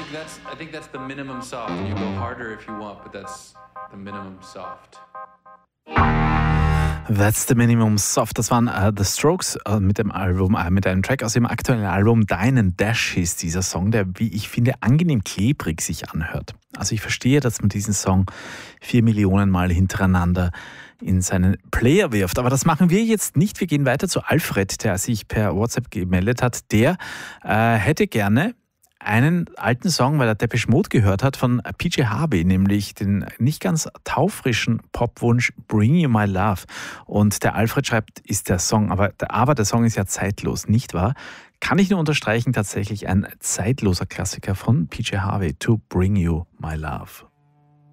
I think that's the minimum soft. You go harder if you want, but that's the minimum soft. That's the Minimum Soft. Das waren The Strokes mit dem Album, mit einem Track aus dem aktuellen Album Deinen Dash hieß dieser Song, der, wie ich finde, angenehm klebrig sich anhört. Also ich verstehe, dass man diesen Song 4 Millionen Mal hintereinander in seinen Player wirft. Aber das machen wir jetzt nicht. Wir gehen weiter zu Alfred, der sich per WhatsApp gemeldet hat. Der hätte gerne einen alten Song, weil er Depeche Mode gehört hat, von PJ Harvey, nämlich den nicht ganz taufrischen Popwunsch Bring You My Love. Und der Alfred schreibt, ist der Song, aber der Song ist ja zeitlos, nicht wahr? Kann ich nur unterstreichen, tatsächlich ein zeitloser Klassiker von PJ Harvey, To Bring You My Love.